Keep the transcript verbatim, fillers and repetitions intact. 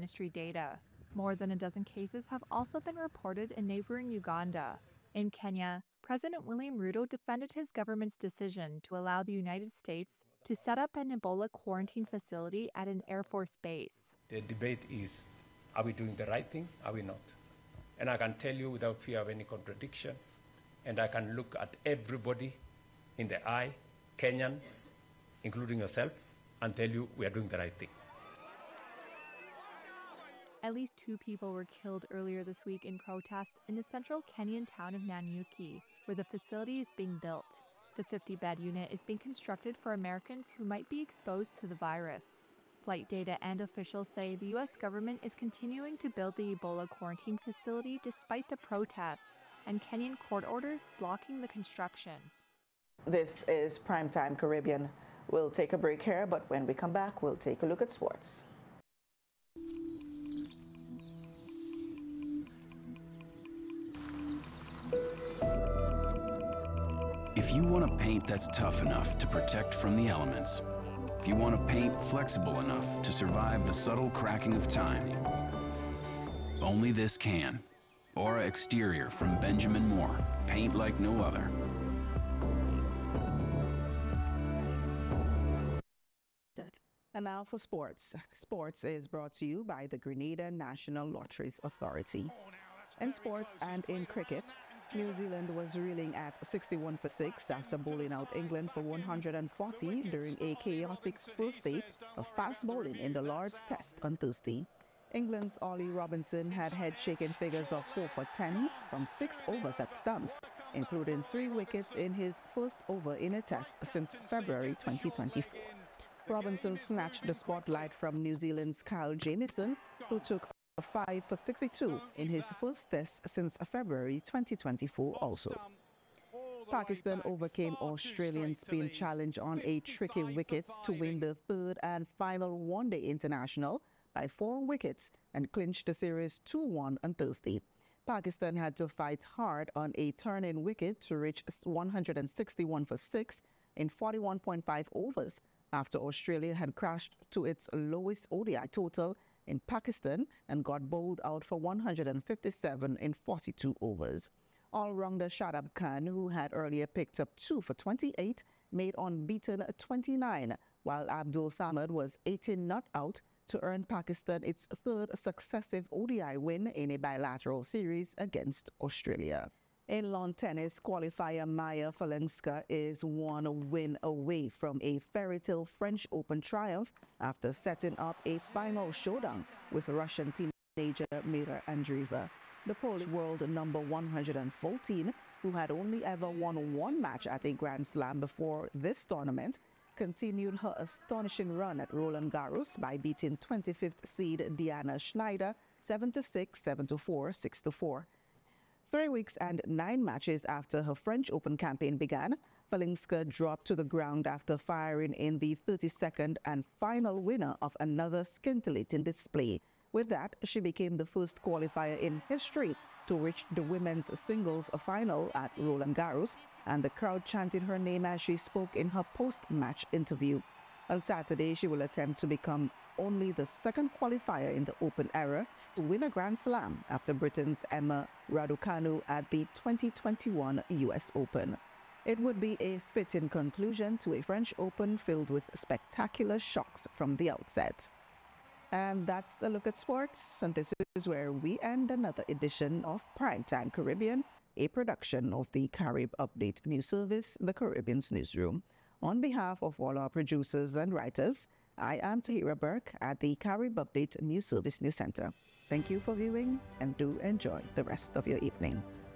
Ministry data. More than a dozen cases have also been reported in neighboring Uganda. In Kenya, President William Ruto defended his government's decision to allow the United States to set up an Ebola quarantine facility at an Air Force base. The debate is, are we doing the right thing? Are we not? And I can tell you without fear of any contradiction, and I can look at everybody in the eye, Kenyan, including yourself, and tell you we are doing the right thing. At least two people were killed earlier this week in protest in the central Kenyan town of Nanyuki, where the facility is being built. The fifty-bed unit is being constructed for Americans who might be exposed to the virus. Flight data and officials say the U S government is continuing to build the Ebola quarantine facility despite the protests and Kenyan court orders blocking the construction. This is Primetime Caribbean. We'll take a break here, but when we come back, we'll take a look at sports. If you want a paint that's tough enough to protect from the elements, if you want a paint flexible enough to survive the subtle cracking of time, only this can. Aura Exterior from Benjamin Moore. Paint like no other. And now for sports. Sports is brought to you by the Grenada National Lotteries Authority. In sports and in cricket, New Zealand was reeling at sixty-one for six after bowling out England for one hundred forty during a chaotic first day of fast bowling in the Lord's Test on Thursday. England's Ollie Robinson had head-shaking figures of four for ten from six overs at stumps, including three wickets in his first over in a test since February twenty twenty-four. Robinson snatched the spotlight from New Zealand's Kyle Jamieson, who took five for sixty-two in his first test since February twenty twenty-four also. Pakistan overcame Australian spin challenge on a tricky wicket to win the third and final one-day international by four wickets and clinched the series two one on Thursday. Pakistan had to fight hard on a turn-in wicket to reach one hundred sixty-one for six in forty-one point five overs after Australia had crashed to its lowest O D I total in Pakistan and got bowled out for one hundred fifty-seven in forty-two overs. All-rounder Shadab Khan, who had earlier picked up two for twenty-eight, made unbeaten twenty-nine, while Abdul Samad was eighteen not out to earn Pakistan its third successive O D I win in a bilateral series against Australia. In lawn tennis, qualifier Maya Falenska is one win away from a fairy tale French Open triumph after setting up a final showdown with Russian teenager Mira Andreeva. The Polish world number one hundred fourteen, who had only ever won one match at a Grand Slam before this tournament, continued her astonishing run at Roland Garros by beating twenty-fifth seed Diana Schneider seven to six, seven to four, six to four. Three weeks and nine matches after her French Open campaign began, Falenska dropped to the ground after firing in the thirty-second and final winner of another scintillating display. With that, she became the first qualifier in history to reach the women's singles final at Roland Garros, and the crowd chanted her name as she spoke in her post-match interview. On Saturday, she will attempt to become only the second qualifier in the Open era to win a Grand Slam after Britain's Emma Raducanu at the twenty twenty-one U S Open. It would be a fitting conclusion to a French Open filled with spectacular shocks from the outset. And that's a look at sports, and this is where we end another edition of Primetime Caribbean, a production of the Carib Update News Service, the Caribbean's newsroom. On behalf of all our producers and writers, I am Tahira Burke at the Carib Update News Service News Center. Thank you for viewing, and do enjoy the rest of your evening.